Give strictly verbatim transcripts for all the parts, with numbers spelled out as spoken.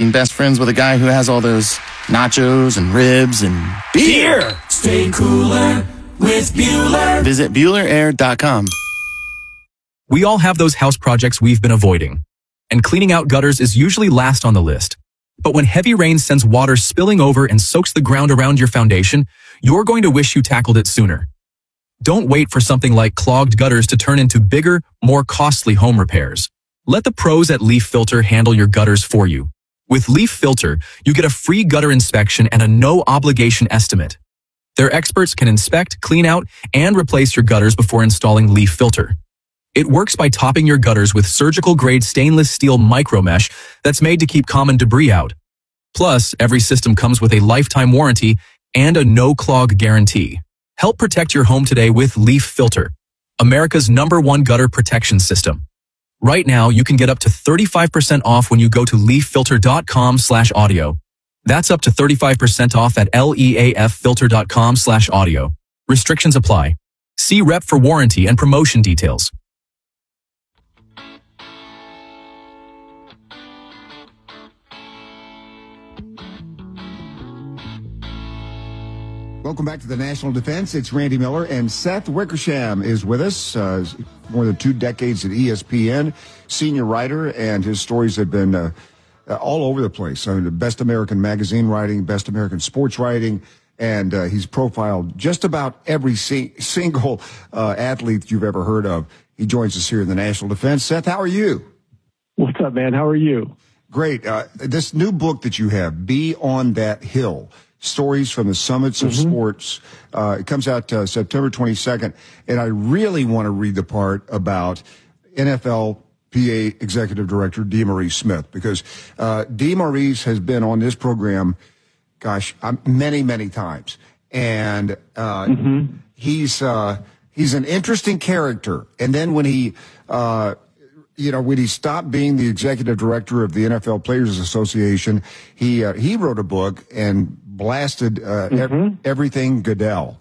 being best friends with a guy who has all those nachos and ribs and beer. Beer. Stay cooler with Bueller. Visit Bueller Air dot com. We all have those house projects we've been avoiding, and cleaning out gutters is usually last on the list. But when heavy rain sends water spilling over and soaks the ground around your foundation, you're going to wish you tackled it sooner. Don't wait for something like clogged gutters to turn into bigger, more costly home repairs. Let the pros at Leaf Filter handle your gutters for you. With Leaf Filter, you get a free gutter inspection and a no-obligation estimate. Their experts can inspect, clean out, and replace your gutters before installing Leaf Filter. It works by topping your gutters with surgical-grade stainless steel micromesh that's made to keep common debris out. Plus, every system comes with a lifetime warranty and a no-clog guarantee. Help protect your home today with Leaf Filter, America's number one gutter protection system. Right now, you can get up to thirty-five percent off when you go to leaf filter dot com slash audio. That's up to thirty-five percent off at leaf filter dot com slash audio. Restrictions apply. See rep for warranty and promotion details. Welcome back to the National Defense. It's Randy Miller, and Seth Wickersham is with us. Uh, more than two decades at E S P N, senior writer, and his stories have been uh, all over the place. I mean, the Best American Magazine writing, Best American Sports writing, and uh, he's profiled just about every si- single uh, athlete you've ever heard of. He joins us here in the National Defense. Seth, how are you? What's up, man? How are you? Great. Uh, this new book that you have, Be on That Hill, Stories from the Summits of Mm-hmm. Sports. Uh, it comes out uh, September twenty-second, and I really want to read the part about N F L P A Executive Director DeMaurice Smith, because uh, DeMaurice has been on this program, gosh, um, many, many times, and uh, mm-hmm. he's uh, he's an interesting character. And then when he uh, you know, when he stopped being the executive director of the N F L Players Association, he uh, he wrote a book and blasted uh, mm-hmm. ev- everything Goodell.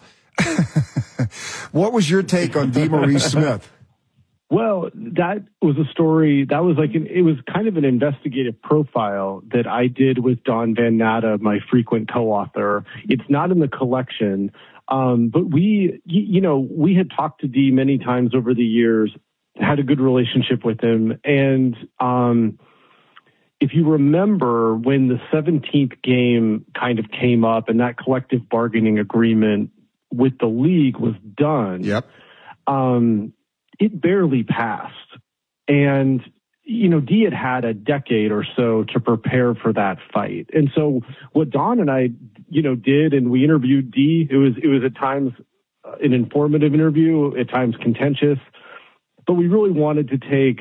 What was your take on DeMaurice Smith? Well, that was a story that was like an, it was kind of an investigative profile that I did with Don Van Natta, my frequent co-author. It's not in the collection, um, but we, you know, we had talked to D many times over the years, had a good relationship with him, and um, if you remember when the seventeenth game kind of came up and that collective bargaining agreement with the league was done, yep. um, it barely passed. And, you know, D had had a decade or so to prepare for that fight. And so what Don and I, you know, did, and we interviewed D, it was, it was at times an informative interview, at times contentious, but we really wanted to take,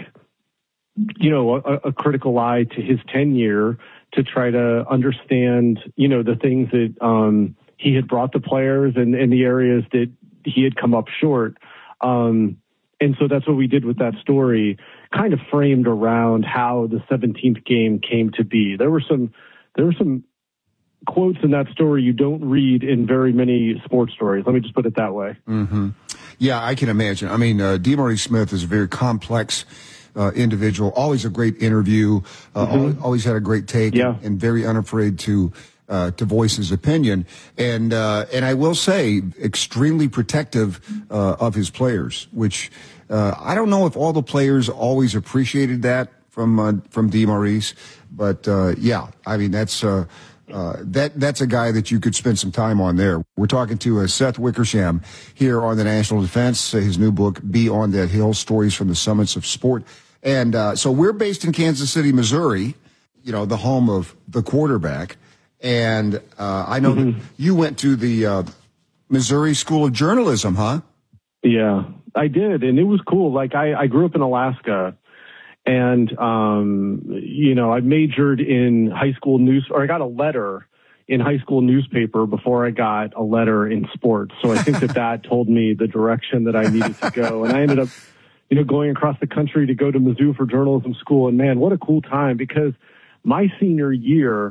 you know, a, a critical eye to his tenure to try to understand, you know, the things that um, he had brought the players and, and the areas that he had come up short. Um, and so that's what we did with that story, kind of framed around how the seventeenth game came to be. There were some, there were some quotes in that story you don't read in very many sports stories. Let me just put it that way. Mm-hmm. Yeah, I can imagine. I mean, uh, DeMaurice Smith is a very complex uh, individual, always a great interview, uh, Mm-hmm. always, always had a great take, Yeah. and, and very unafraid to uh, to voice his opinion. And uh, and I will say, extremely protective uh, of his players, which uh, I don't know if all the players always appreciated that from uh, from DeMaurice, but uh, yeah, I mean that's. Uh, Uh, that that's a guy that you could spend some time on there. We're talking to uh, Seth Wickersham here on the National Defense, uh, his new book, Be on That Hill, Stories from the Summits of Sport. And uh, so we're based in Kansas City, Missouri, you know, the home of the quarterback. And uh, I know mm-hmm. that you went to the uh, Missouri School of Journalism, huh? Yeah, I did. And it was cool. Like, I, I grew up in Alaska. And, um, you know, I majored in high school news, or I got a letter in high school newspaper before I got a letter in sports. So I think that that told me the direction that I needed to go. And I ended up, you know, going across the country to go to Mizzou for journalism school. And man, what a cool time, because my senior year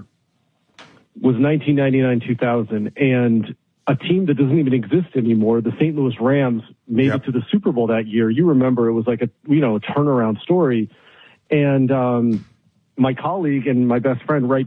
was nineteen ninety-nine two thousand, and a team that doesn't even exist anymore, the Saint Louis Rams, made yep. it to the Super Bowl that year. You remember, it was like a, you know, a turnaround story. And um, my colleague and my best friend, Wright